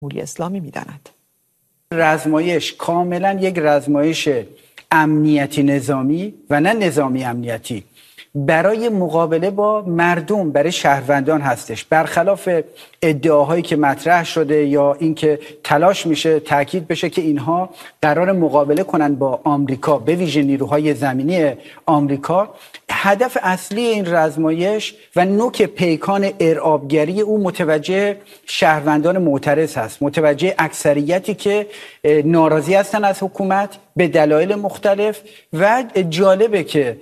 جمهوری اسلامی می‌داند. رزمایش کاملا یک رزمایش امنیتی نظامی و نه نظامی امنیتی برای مقابله با مردم، برای شهروندان هستش، برخلاف ادعاهایی که مطرح شده یا اینکه تلاش میشه تاکید بشه که اینها قرار مقابله کنن با آمریکا، به ویژه نیروهای زمینی آمریکا. هدف اصلی این رزمایش و نوک پیکان ارعابگری او متوجه شهروندان معترض هست، متوجه اکثریتی که ناراضی هستن از حکومت به دلایل مختلف. و جالبه که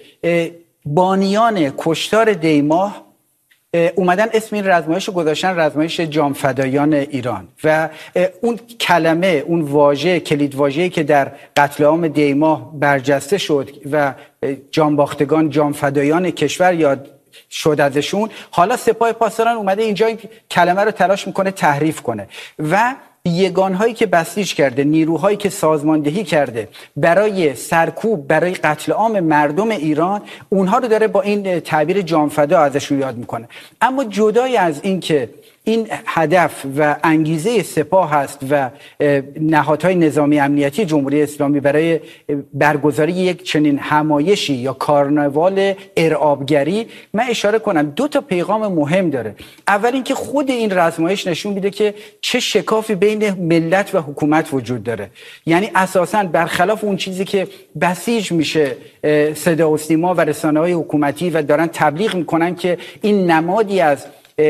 بانیان کشتار دیماه اومدن اسم این رزمایش رو گذاشتن رزمایش جانفدایان ایران و اون کلمه، اون واژه، کلید واژه‌ای که در قتل عام دیماه برجسته شد و جانباختگان، جانفدایان کشور یاد شد ازشون، حالا سپاه پاسداران اومده اینجا این کلمه رو تلاش میکنه تحریف کنه و یگانهایی که بسیج کرده، نیروهایی که سازماندهی کرده برای سرکوب، برای قتل عام مردم ایران، اونها رو داره با این تعبیر جانفدا ازشون یاد میکنه. اما جدای از این که این هدف و انگیزه سپاه هست و نهادهای نظامی امنیتی جمهوری اسلامی برای برگزاری یک چنین همایشی یا کارناوال ارعابگری، من اشاره کنم دو تا پیغام مهم داره. اول اینکه خود این رزمایش نشون میده که چه شکافی بین ملت و حکومت وجود داره. یعنی اساساً برخلاف اون چیزی که بسیج میشه صدا و سیما و رسانه‌های حکومتی و دارن تبلیغ میکنن که این نمادی از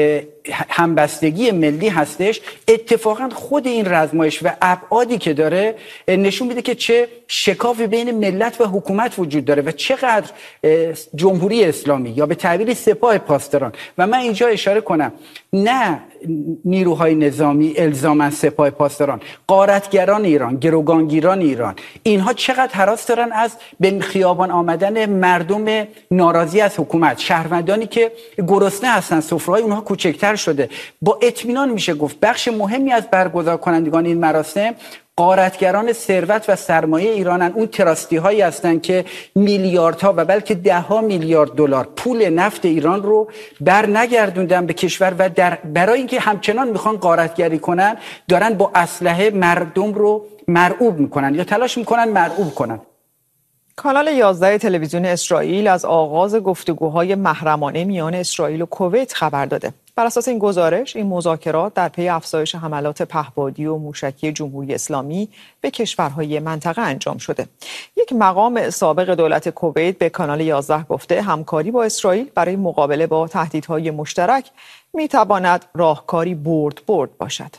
همبستگی ملی هستش، اتفاقا خود این رزمایش و ابعادی که داره نشون میده که چه شکافی بین ملت و حکومت وجود داره و چقدر جمهوری اسلامی یا به تعبیر سپاه پاسداران، و من اینجا اشاره کنم نه نیروهای نظامی الزاما سپاه پاسداران، غارتگران ایران، گروگانگیران ایران، اینها چقدر هراس دارن از به خیابان آمدن مردم ناراضی از حکومت، شهروندانی که گرسنه هستن، سفره‌های اونها کوچکتر شده. با اطمینان میشه گفت بخش مهمی از برگزار کنندگان این مراسم غارتگران ثروت و سرمایه ایرانن. اون تراستی هایی هستن که میلیاردها و بلکه ده‌ها میلیارد دلار پول نفت ایران رو بر نگردوندن به کشور و برای اینکه همچنان میخوان غارتگری کنن دارن با اسلحه مردم رو مرعوب میکنن یا تلاش میکنن مرعوب کنن. کانال 11 تلویزیون اسرائیل از آغاز گفتگوهای محرمانه میان اسرائیل و کویت خبر داده. بر اساس این گزارش، این مذاکرات در پی افزایش حملات پهپادی و موشکی جمهوری اسلامی به کشورهای منطقه انجام شده. یک مقام سابق دولت کویت به کانال 11 گفته همکاری با اسرائیل برای مقابله با تهدیدهای مشترک میتواند راهکاری برد باشد.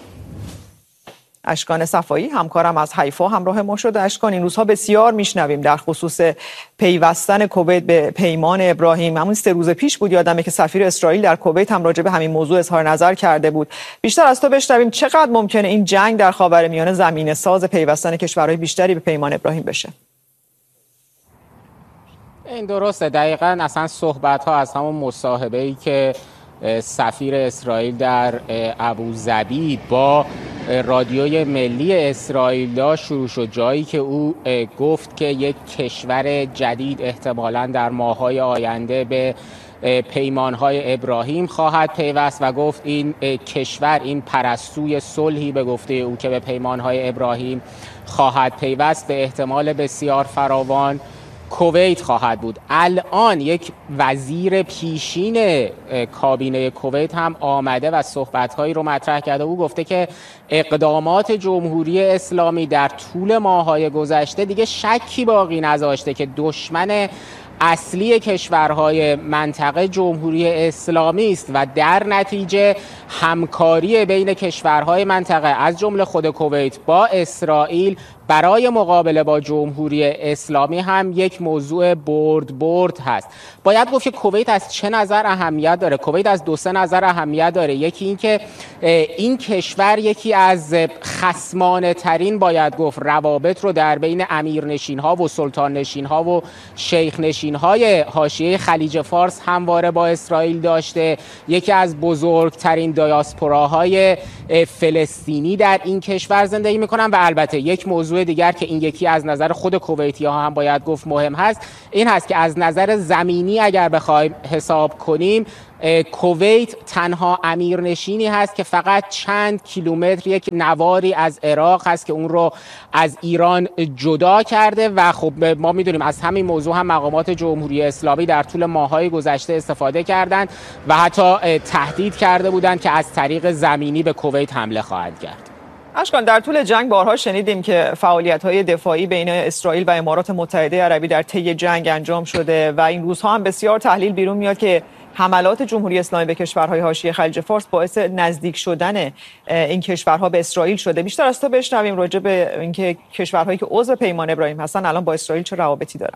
اشکان صفایی همکارم از حیفا همراه ما شده. اشکان، این روزها بسیار میشنویم در خصوص پیوستن کویت به پیمان ابراهیم. همون 3 روز پیش بود یادمه که سفیر اسرائیل در کویت هم راجع به همین موضوع اظهار نظر کرده بود. بیشتر از تو بشنویم چقدر ممکنه این جنگ در خاورمیانه زمینه ساز پیوستن کشورهای بیشتری به پیمان ابراهیم بشه؟ این درسته، دقیقاً اصلا صحبت‌ها از همون مصاحبه‌ای که سفیر اسرائیل در ابوظبی با رادیوی ملی اسرائیل داشت شروع شد، جایی که او گفت که یک کشور جدید احتمالاً در ماه‌های آینده به پیمانهای ابراهیم خواهد پیوست و گفت این کشور، این پرستوی صلحی به گفته او که به پیمانهای ابراهیم خواهد پیوست، به احتمال بسیار فراوان کویت خواهد بود. الان یک وزیر پیشین کابینه کویت هم آمده و صحبت‌هایی رو مطرح کرده. او گفته که اقدامات جمهوری اسلامی در طول ماه‌های گذشته دیگه شکی باقی نذاشته که دشمن اصلی کشورهای منطقه جمهوری اسلامی است و در نتیجه همکاری بین کشورهای منطقه از جمله خود کویت با اسرائیل برای مقابله با جمهوری اسلامی هم یک موضوع برد هست. باید گفت که کویت از چه نظر اهمیت داره؟ کویت از 2-3 نظر اهمیت داره. یکی این که این کشور یکی از خصمانه ترین باید گفت روابط رو در بین امیرنشین ها و سلطان نشین ها و شیخ نشین های حاشیه خلیج فارس همواره با اسرائیل داشته. یکی از بزرگترین دیاسپوراهای فلسطینی در این کشور زندگی میکنن و البته یک موضوع موضوع دیگر که این یکی از نظر خود کویتی‌ها هم باید گفت مهم هست این هست که از نظر زمینی اگر بخوایم حساب کنیم کویت تنها امیرنشینی هست که فقط چند کیلومتر یک نواری از عراق هست که اون رو از ایران جدا کرده و خب ما میدونیم از همین موضوع هم مقامات جمهوری اسلامی در طول ماه‌های گذشته استفاده کردند و حتی تهدید کرده بودند که از طریق زمینی به کویت حمله خواهند کرد. اشکان، در طول جنگ بارها شنیدیم که فعالیت‌های دفاعی بین اسرائیل و امارات متحده عربی در طی جنگ انجام شده و این روزها هم بسیار تحلیل بیرون میاد که حملات جمهوری اسلامی به کشورهای حاشیه خلیج فارس باعث نزدیک شدن این کشورها به اسرائیل شده. بیشتر از تو بشنویم راجع به اینکه کشورهایی که عضو پیمان ابراهیم هستن الان با اسرائیل چه روابطی دارن.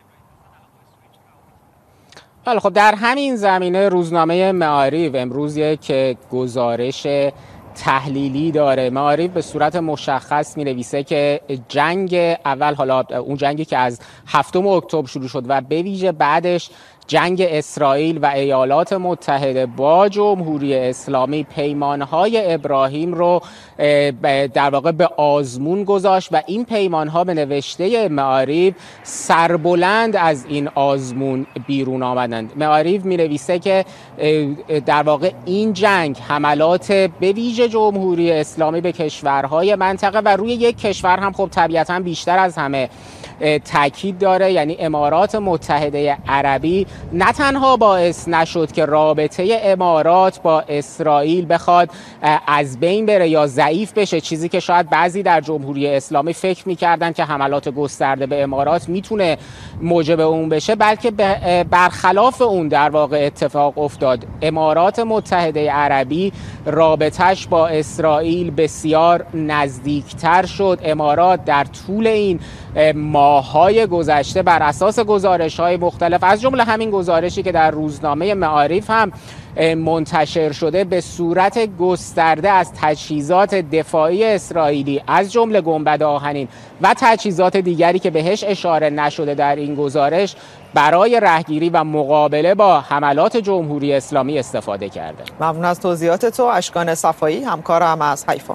بله خب در همین زمینه روزنامه معارف امروز یک گزارش تحلیلی داره. معارف به صورت مشخص می نویسه که جنگ اول، حالا اون جنگی که از 7 اکتبر شروع شد و به ویژه بعدش جنگ اسرائیل و ایالات متحده با جمهوری اسلامی پیمانهای ابراهیم رو در واقع به آزمون گذاشت و این پیمانها به نوشته معارف سربلند از این آزمون بیرون آمدند. معارف می نویسه که در واقع این جنگ حملات به ویژه جمهوری اسلامی به کشورهای منطقه و روی یک کشور هم خب طبیعتاً بیشتر از همه تاکید داره، یعنی امارات متحده عربی، نه تنها باعث نشد که رابطه امارات با اسرائیل بخواد از بین بره یا ضعیف بشه، چیزی که شاید بعضی در جمهوری اسلامی فکر می‌کردن که حملات گسترده به امارات میتونه موجب اون بشه، بلکه برخلاف اون در واقع اتفاق افتاد. امارات متحده عربی رابطش با اسرائیل بسیار نزدیکتر شد. امارات در طول این ماه‌های گذشته بر اساس گزارش‌های مختلف، از جمله همین گزارشی که در روزنامه معارف هم منتشر شده، به صورت گسترده از تجهیزات دفاعی اسرائیلی از جمله گنبد آهنین و تجهیزات دیگری که بهش اشاره نشده در این گزارش برای رهگیری و مقابله با حملات جمهوری اسلامی استفاده کرده. ممنون از توضیحات تو اشکان صفایی، همکارم از حیفا.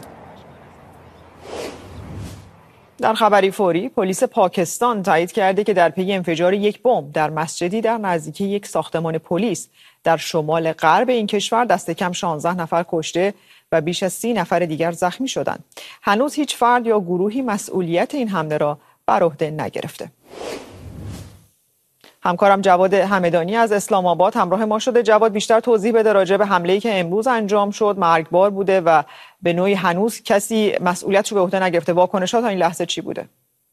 در خبری فوری، پلیس پاکستان تایید کرده که در پی انفجار یک بمب در مسجدی در نزدیکی یک ساختمان پلیس در شمال غرب این کشور دست کم 16 نفر کشته و بیش از 30 نفر دیگر زخمی شدند. هنوز هیچ فرد یا گروهی مسئولیت این حمله را بر عهده نگرفته. همکارم جواد همدانی از اسلام آباد همراه ما شده. جواد، بیشتر توضیح بده راجع به حمله‌ای که امروز انجام شد. مرگبار بوده و به نوعی هنوز کسی مسئولیتش رو به عهده نگرفته. واکنش‌ها تا این لحظه چی بوده؟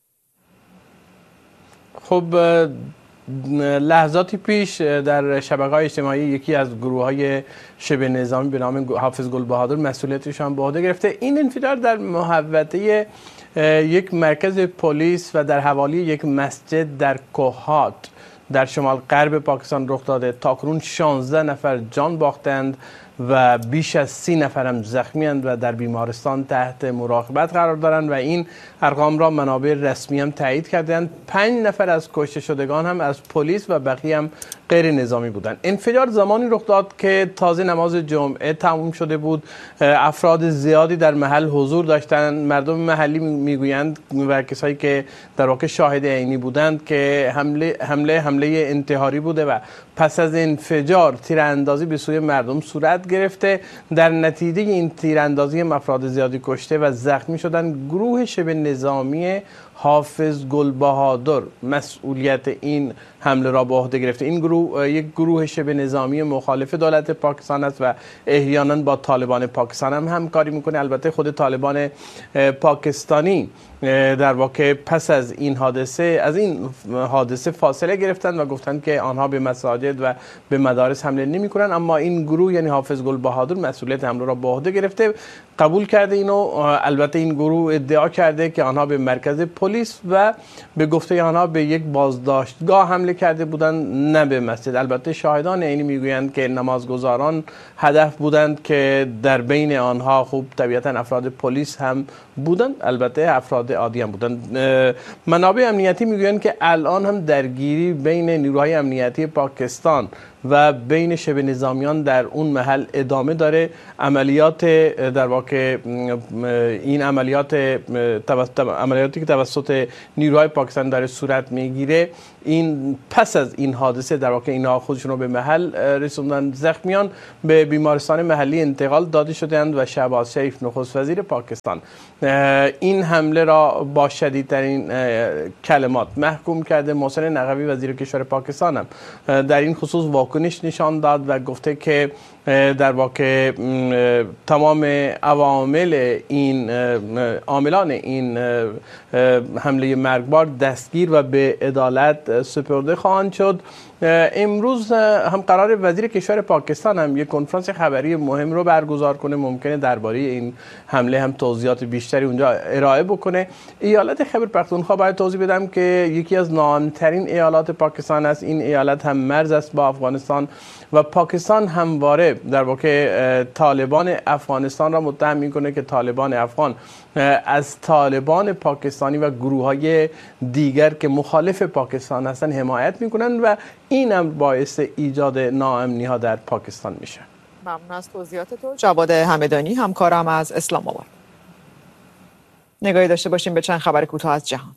خب لحظاتی پیش در شبکه‌های اجتماعی یکی از گروه‌های شبه نظامی به نام حافظ گلبهادر مسئولیتشان به عهده گرفته. این انفجار در محوطه یک مرکز پلیس و در حوالی یک مسجد در کوهات در شمال غرب پاکستان رخ داده. تاکنون 16 نفر جان باختند و بیش از 30 نفر هم زخمی اند و در بیمارستان تحت مراقبت قرار دارند و این ارقام را منابع رسمی هم تایید کردند. 5 نفر از کشته شدگان هم از پلیس و بقیه هم غیر نظامی بودند. انفجار زمانی رخ داد که تازه نماز جمعه تموم شده بود. افراد زیادی در محل حضور داشتند. مردم محلی میگویند و کسایی که در واقع شاهد عینی بودند که حمله انتحاری بوده و پس از انفجار تیراندازی به سوی مردم صورت گرفته. در نتیجه این تیراندازی هم افراد زیادی کشته و زخمی شدند. گروه شبه نظامی حافظ گلبهادر مسئولیت این حمله را به عهده گرفته. این گروه یک گروه شبه نظامی مخالف دولت پاکستان است و احیانا با طالبان پاکستان هم همکاری میکنه. البته خود طالبان پاکستانی در واقع پس از این حادثه فاصله گرفتند و گفتند که آنها به مساجد و به مدارس حمله نمیکنند، اما این گروه یعنی حافظ گلبهادر مسئولیت حمله را به عهده گرفته، قبول کرده اینو. البته این گروه ادعا کرده که آنها به مرکز پلیس و به گفته آنها به یک بازداشتگاه حمله کرده بودند، نه به مسجد. البته شاهدان عینی میگویند که نمازگزاران هدف بودند که در بین آنها خوب طبیعتا افراد پلیس هم بودند، البته افراد عادی هم بودند. منابع امنیتی میگویند که الان هم درگیری بین نیروهای امنیتی پاکستان و بین شبه نظامیان در اون محل ادامه داره. عملیات در واقع این عملیاتی که توسط نیروهای پاکستان داره صورت میگیره، این پس از این حادثه در واقع اینها خودشون رو به محل رسوندن. زخمیان به بیمارستان محلی انتقال داده شدند و شهباز شریف نخست وزیر پاکستان این حمله را با شدیدترین کلمات محکوم کرده. محسن نقوی وزیر کشور پاکستان هم در این خصوص واکنش نشان داد و گفته که در واقع تمام عاملان این حمله مرگبار دستگیر و به عدالت سپرده خواهند شد. امروز هم قرار وزیر کشور پاکستان هم یک کنفرانس خبری مهم رو برگزار کنه، ممکنه درباره این حمله هم توضیحات بیشتری اونجا ارائه بکنه. ایالت خیبر پختونخوا باید توضیح بدم که یکی از ناامن‌ترین ایالات پاکستان است. این ایالت هم مرز است با افغانستان و پاکستان همواره در واقع طالبان افغانستان را متهم میکنه که طالبان افغان از طالبان پاکستانی و گروه‌های دیگر که مخالف پاکستان هستند حمایت میکنن و این هم باعث ایجاد ناامنی‌ها در پاکستان میشه. ممنون از توضیحاتتون. جواد همدانی همکارم از اسلام آباد. نگاهی داشته باشیم به چند خبر کوتاه از جهان.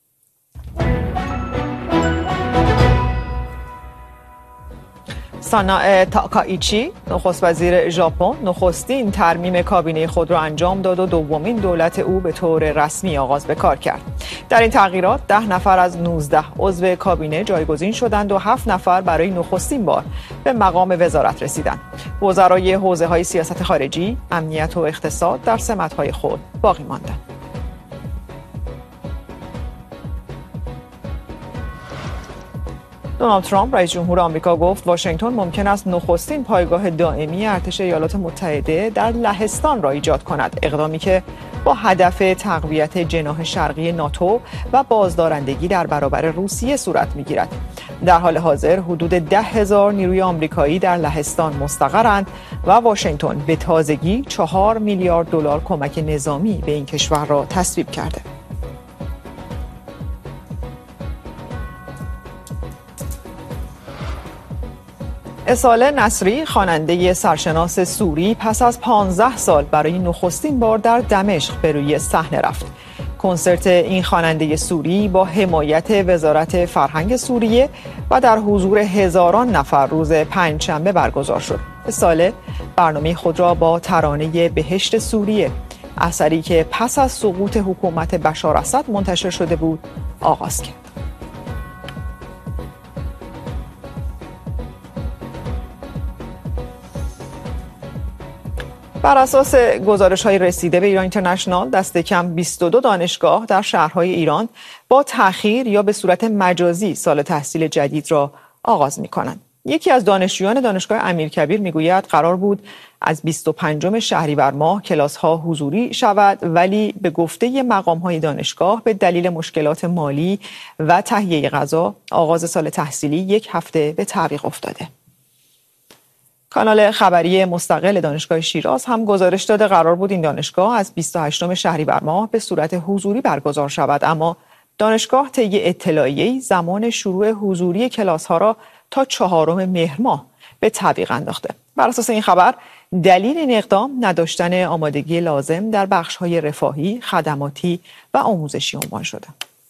سانا تاکائیچی نخست وزیر ژاپن نخستین ترمیم کابینه خود را انجام داد و دومین دولت او به طور رسمی آغاز به کار کرد. در این تغییرات 10 نفر از 19 عضو کابینه جایگزین شدند و 7 نفر برای نخستین بار به مقام وزارت رسیدند. وزرای حوزه‌های سیاست خارجی، امنیت و اقتصاد در سمت‌های خود باقی ماندند. دونالد ترامپ رئیس جمهور آمریکا گفت واشنگتن ممکن است نخستین پایگاه دائمی ارتش ایالات متحده در لهستان را ایجاد کند، اقدامی که با هدف تقویت جناح شرقی ناتو و بازدارندگی در برابر روسیه صورت می‌گیرد. در حال حاضر حدود 10,000 نیروی آمریکایی در لهستان مستقرند و واشنگتن به تازگی 4 میلیارد دلار کمک نظامی به این کشور را تصویب کرده. اصاله نصری خواننده سرشناس سوری پس از 15 سال برای نخستین بار در دمشق به روی صحنه رفت. کنسرت این خواننده سوری با حمایت وزارت فرهنگ سوریه و در حضور هزاران نفر روز پنجشنبه برگزار شد. اصاله برنامه خود را با ترانه بهشت سوریه، اثری که پس از سقوط حکومت بشار اسد منتشر شده بود، آغاز کرد. بر اساس گزارش‌های رسیده به ایران اینترنشنال، دست کم 22 دانشگاه در شهرهای ایران با تأخیر یا به صورت مجازی سال تحصیل جدید را آغاز می‌کنند. یکی از دانشجویان دانشگاه امیرکبیر میگوید قرار بود از 25 شهریور ماه کلاس‌ها حضوری شود، ولی به گفته مقام‌های دانشگاه به دلیل مشکلات مالی و تهیه غذا آغاز سال تحصیلی 1 هفته به تعویق افتاده. کانال خبری مستقل دانشگاه شیراز هم گزارش داده قرار بود این دانشگاه از 28 شهریور ماه به صورت حضوری برگزار شود، اما دانشگاه طی اطلاعیه‌ای زمان شروع حضوری کلاس‌ها را تا 4 مهر ماه به تعویق انداخته. بر اساس این خبر دلیل این اقدام نداشتن آمادگی لازم در بخش‌های رفاهی، خدماتی و آموزشی عنوان شده.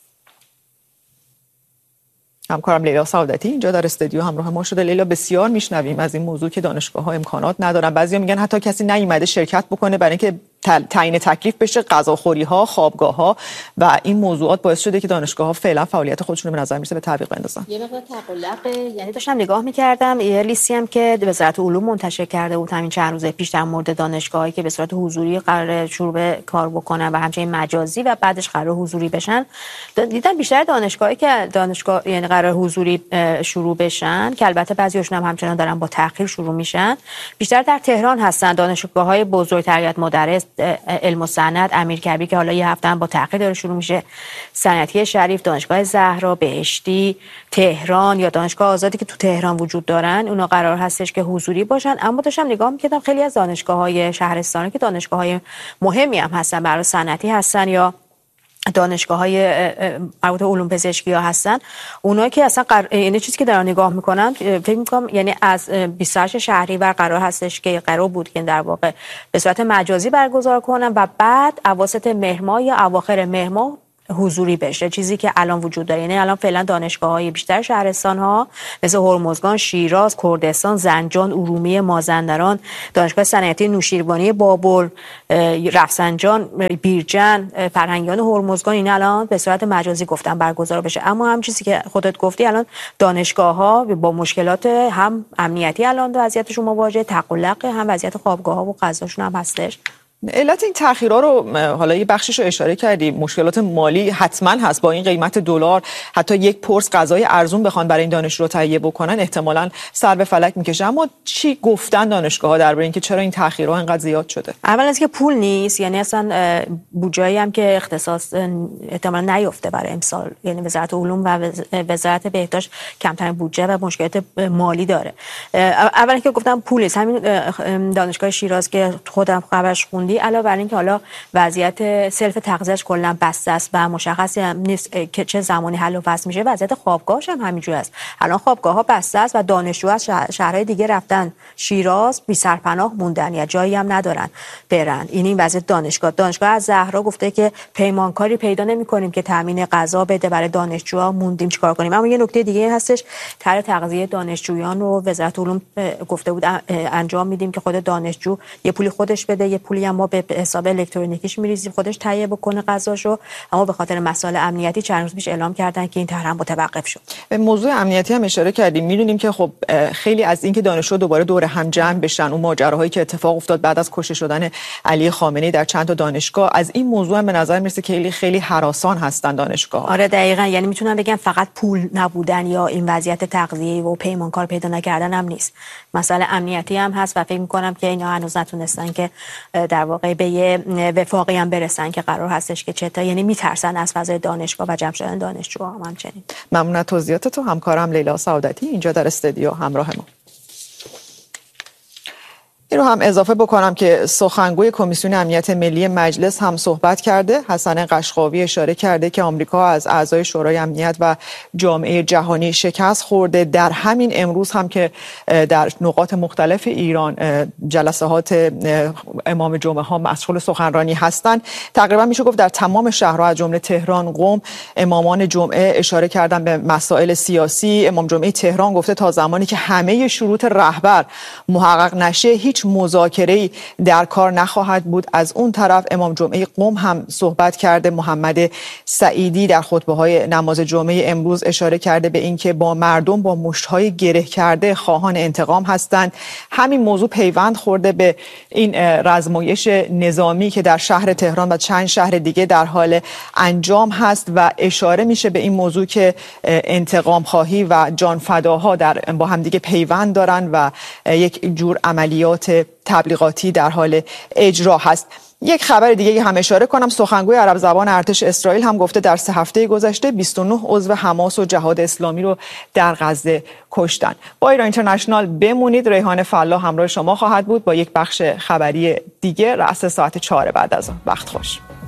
همکارم لیلا سعادتی اینجا در استودیو همراه ما شده. لیلا، بسیار میشنویم از این موضوع که دانشگاه‌ها امکانات ندارن. بعضیا میگن حتی کسی نیومده شرکت بکنه برای اینکه تعیین تکلیف بشه، غذاخوری‌ها، خوابگاه‌ها و این موضوعات باعث شده که دانشگاه‌ها فعلا فعالیت خودشون رو به نظر میرسه به تعویق بندازن. یه مقدار تقلق، یعنی داشتم نگاه می‌کردم یه لیستی هم که وزارت علوم منتشر کرده بود همین چند روز پیش در مورد دانشگاهایی که به صورت حضوری قرار شروع به کار بکنن و همچنین مجازی و بعدش قرار حضوری بشن. دیدم بیشتر دانشگاهایی که یعنی قرار حضوری شروع بشن که البته بعضی‌هاشون هم همچنان دارن با تأخیر شروع میشن، بیشتر در تهران هستن. دانشگاه‌های بزرگ تربیت مدرس، علم و صنعت، امیرکبیر که حالا یه هفته هم با تأخیر داره شروع میشه، صنعتی شریف، دانشگاه زهرا، بهشتی، تهران یا دانشگاه آزادی که تو تهران وجود دارن، اونا قرار هستش که حضوری باشن. اما داشتم نگاه می‌کردم خیلی از دانشگاه‌های شهرستانی که دانشگاه‌های مهمی هم هستن، برای صنعتی هستن یا دانشگاه‌های مربوط به علوم پزشکی ها هستن، اونایی که اصلا یعنی چیزی که دارن نگاه میکنن فکر میکنم یعنی از 28 شهریور قرار هستش که قرار بود که در واقع به صورت مجازی برگزار کنن و بعد اواسط مهر ماه یا اواخر مهر ماه حضوری بشه، چیزی که الان وجود داره. یعنی الان فعلا دانشگاه‌های بیشتر شهرستان‌ها مثل هرمزگان، شیراز، کردستان، زنجان، ارومیه، مازندران، دانشگاه صنعتی نوشیروانی بابل، رفسنجان، بیرجن، فرهنگیان هرمزگان این الان به صورت مجازی گفتن برگزار بشه. اما هم چیزی که خودت گفتی الان دانشگاه‌ها با مشکلات هم امنیتی الان وضعیتشون مواجه، تقلق، هم وضعیت خوابگاه‌ها و غذاشون هم هستش. علت این تأخیرها رو حالا یه بخشش رو اشاره کردی، مشکلات مالی حتما هست. با این قیمت دلار حتی یک پرس غذای ارزون بخوان برای این دانشجو تهیه بکنن احتمالاً سر به فلک میکشه. اما چی گفتن دانشگاه‌ها درباره اینکه چرا این تأخیرها اینقدر زیاد شده؟ اول از که پول نیست، یعنی اصلا بودجه‌ای هم که اختصاص احتمالاً نیفته برای امسال، یعنی وزارت علوم و وزارت بهداشت کمترین بودجه و مشکلات مالی داره. اول که گفتم پول نیست، همین دانشگاه شیراز که خودم خبرش خوندی، علاوه بر اینکه حالا وضعیت سلف تغذیه‌اش کلا بسته است و مشخصی هم نیست که چه زمانی حل و فصل میشه، وضعیت خوابگاهش هم همینجوری است. الان خوابگاه‌ها بسته است و دانشجو از شهرهای دیگه رفتن شیراز بی سرپناه موندن یا جایی هم ندارن برن. این وضعیت دانشگاه از زهرا گفته که پیمانکاری پیدا نمی‌کنیم که تامین غذا بده برای دانشجوها، موندیم چیکار کنیم. اما یه نکته دیگه هستش، طرح تغذیه دانشجویان رو وزارت علوم گفته بود انجام میدیم که خود دانشجو یه پولی خودش بده، یه پولی هم ما به حساب الکترونیکیش میریزیم خودش تهیه بکنه غذاشو. اما به خاطر مسائل امنیتی چند روز پیش اعلام کردن که این طرح متوقف شد. به موضوع امنیتی هم اشاره کردیم. میدونیم که خب خیلی از اینکه دانشجو دوباره دور هم جمع بشن، اون ماجراهایی که اتفاق افتاد بعد از کشته شدن علی خامنه‌ای در چند تا دانشگاه، از این موضوع هم به نظر میرسه که خیلی هراسان هستن دانشگاه. آره دقیقاً، یعنی میتونم بگم فقط پول نبودن یا این وضعیت تغذیه و پیمانکار پیدا نکردن هم نیست، مسئله امنیتی هم هست و فکر می‌کنم که اینا هنوز نتونستن که در واقع به یه وفاقی هم برسن که قرار هستش که چطور، یعنی میترسن از فضای دانشگاه و جمع شدن دانشجوها هم همچنین. ممنون از توضیحات تو. همکارم لیلا سعادتی اینجا در استودیو همراه ما. این رو هم اضافه بکنم که سخنگوی کمیسیون امنیت ملی مجلس هم صحبت کرده. حسن قشقاوی اشاره کرده که آمریکا از اعضای شورای امنیت و جامعه جهانی شکست خورده. در همین امروز هم که در نقاط مختلف ایران جلسات امام جمعه ها مشغول سخنرانی هستند، تقریبا میشه گفت در تمام شهرها از جمله تهران، قم، امامان جمعه اشاره کردن به مسائل سیاسی. امام جمعه تهران گفته تا زمانی که همه شروط رهبر محقق نشه هیچ مذاکره‌ای در کار نخواهد بود. از اون طرف امام جمعه قم هم صحبت کرده. محمد سعیدی در خطبه‌های نماز جمعه امروز اشاره کرده به اینکه با مردم با مشت‌های گره کرده خواهان انتقام هستند. همین موضوع پیوند خورده به این رزمایش نظامی که در شهر تهران و چند شهر دیگه در حال انجام هست و اشاره میشه به این موضوع که انتقام خواهی و جانفداها با هم دیگه پیوند دارن و یک جور عملیات تبلیغاتی در حال اجرا هست. یک خبر دیگه هم اشاره کنم، سخنگوی عرب زبان ارتش اسرائیل هم گفته در 3 هفته گذشته 29 عضو حماس و جهاد اسلامی رو در غزه کشتن. با ایران اینترنشنال بمونید. ریحان فلاح همراه شما خواهد بود با یک بخش خبری دیگه رأس ساعت 4 بعد از آن. وقت خوش.